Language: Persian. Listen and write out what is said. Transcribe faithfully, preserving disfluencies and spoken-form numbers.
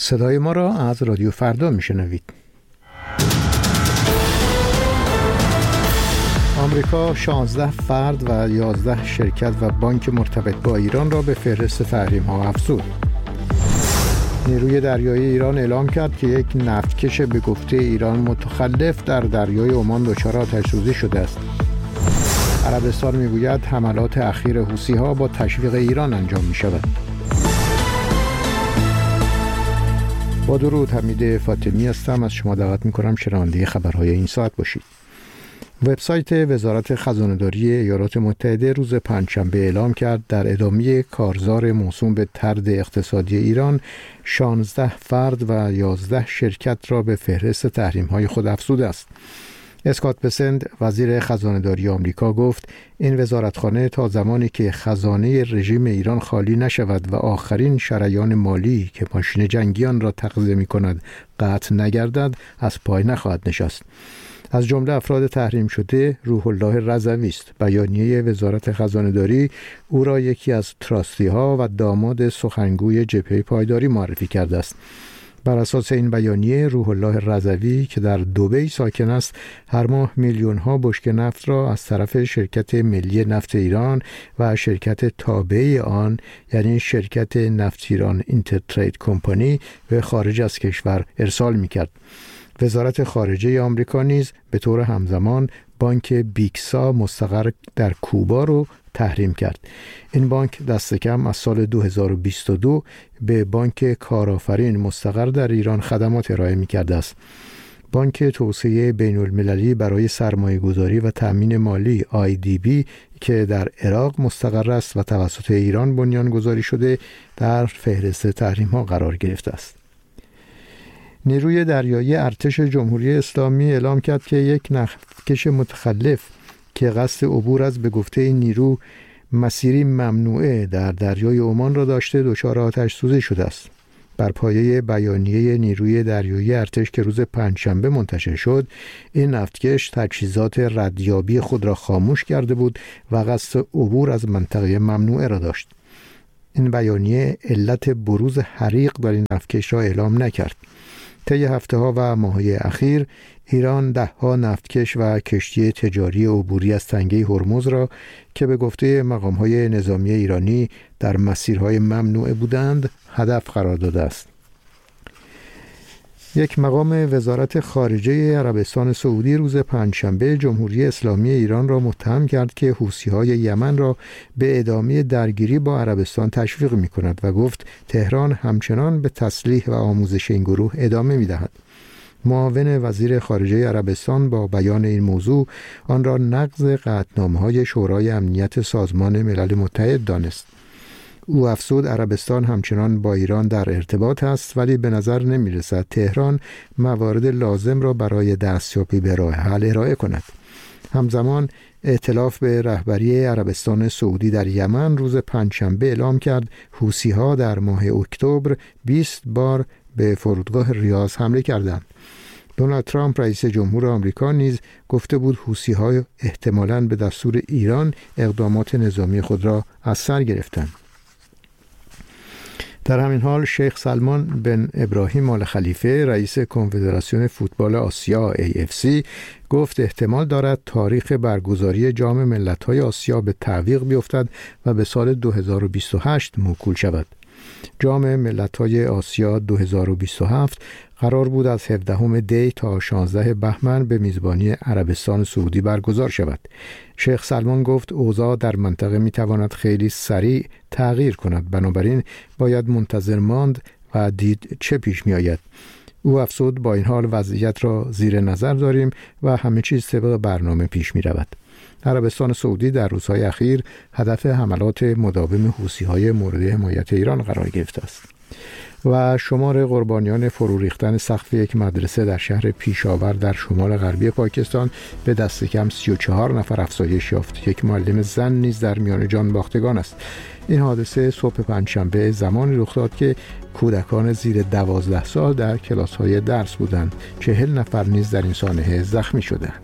صدای ما را از رادیو فردا میشنوید. آمریکا شانزده فرد و یازده شرکت و بانک مرتبط با ایران را به فهرست تحریم ها افزود. نیروی دریایی ایران اعلام کرد که یک نفتکش به گفته ایران متخلف در دریای عمان دچار آتش‌سوزی شده است. عربستان میگوید حملات اخیر حوثی‌ها با تشویق ایران انجام می شود. با درود، حمید فاطمی هستم. از شما دعوت می کنم شنونده خبرهای این ساعت باشید. وبسایت وزارت خزانه‌داری ایالات متحده روز پنجشنبه اعلام کرد در ادامه کارزار موسوم به طرد اقتصادی ایران، شانزده فرد و یازده شرکت را به فهرست تحریم‌های خود افزوده است. اسکات بسند، وزیر خزانه‌داری آمریکا، گفت این وزارتخانه تا زمانی که خزانه رژیم ایران خالی نشود و آخرین شریان مالی که ماشین جنگیان را تغذیه می‌کند قطع نگردد، از پای نخواهد نشست. از جمله افراد تحریم شده روح الله رضوی است. بیانیه وزارت خزانه‌داری او را یکی از تراستی‌ها و داماد سخنگوی جبهه پایداری معرفی کرده است. بر اساس این بیانیه، روح الله رضوی که در دبی ساکن است، هر ماه میلیون‌ها بشکه نفت را از طرف شرکت ملی نفت ایران و شرکت تابعه آن، یعنی شرکت نفت ایران اینترترید کمپانی، به خارج از کشور ارسال می‌کرد. وزارت خارجه آمریکا نیز به طور همزمان بانک بیکسا مستقر در کوبا رو تحریم کرد. این بانک دست کم از سال دو هزار و بیست و دو به بانک کارآفرین مستقر در ایران خدمات ارائه می‌کرده است. بانک توسعه بین المللی برای سرمایه گذاری و تأمین مالی آی دی بی که در عراق مستقر است و توسط ایران بنیان گذاری شده، در فهرست تحریم ها قرار گرفته است. نیروی دریایی ارتش جمهوری اسلامی اعلام کرد که یک نفتکش متخلف که قصد عبور از به گفته این نیرو مسیری ممنوعه در دریای عمان را داشته دچار آتش‌سوزی شده است. بر پایه بیانیه نیروی دریایی ارتش که روز پنجشنبه منتشر شد، این نفتکش تجهیزات ردیابی خود را خاموش کرده بود و قصد عبور از منطقه ممنوعه را داشت. این بیانیه علت بروز حریق در این نفتکش را اعلام نکرد. طی هفته‌ها و ماه‌های اخیر، ایران ده‌ها نفتکش و کشتی تجاری عبوری از تنگه هرمز را که به گفته مقام‌های نظامی ایرانی در مسیرهای ممنوعه بودند، هدف قرار داده است. یک مقام وزارت خارجه عربستان سعودی روز پنجشنبه جمهوری اسلامی ایران را متهم کرد که حوثی‌های یمن را به ادامه درگیری با عربستان تشویق می‌کند و گفت تهران همچنان به تسلیح و آموزش این گروه ادامه می‌دهد. معاون وزیر خارجه عربستان با بیان این موضوع آن را نقض قطعنامه‌های شورای امنیت سازمان ملل متحد دانست. او افزود عربستان همچنان با ایران در ارتباط است، ولی به نظر نمی رسد تهران موارد لازم را برای دستیابی به راه حل ارائه کند. همزمان ائتلاف به رهبری عربستان سعودی در یمن روز پنجشنبه اعلام کرد حوثی‌ها در ماه اکتبر بیست بار به فرودگاه ریاض حمله کردند. دونالد ترامپ رئیس جمهور آمریکا نیز گفته بود حوثی‌ها احتمالاً به دستور ایران اقدامات نظامی خود را از سر گرفتند. در همین حال شیخ سلمان بن ابراهیم آل خلیفه رئیس کنفدراسیون فوتبال آسیا ای اف سی گفت احتمال دارد تاریخ برگزاری جام ملت‌های آسیا به تعویق بیفتد و به سال دو هزار و بیست و هشت موکول شود. جام ملت‌های آسیا دو هزار و بیست و هفت قرار بود از هفدهم دی تا شانزدهم بهمن به میزبانی عربستان سعودی برگزار شود. شیخ سلمان گفت اوضاع در منطقه میتواند خیلی سریع تغییر کند، بنابراین باید منتظر ماند و دید چه پیش می آید. او افزود با این حال وضعیت را زیر نظر داریم و همه چیز طبق برنامه پیش می رود. عربستان سعودی در روزهای اخیر هدف حملات مداوم حوثی‌های مورد حمایت ایران قرار گرفته است. و شمار قربانیان فرو ریختن سقف یک مدرسه در شهر پیشاور در شمال غربی پاکستان به دست کم سی و چهار نفر افزایش یافت. یک معلم زن نیز در میان جان باختگان است. این حادثه صبح پنجشنبه زمانی رخ داد که کودکان زیر دوازده سال در کلاس‌های درس بودند. چهل نفر نیز در این سانحه زخمی شدند.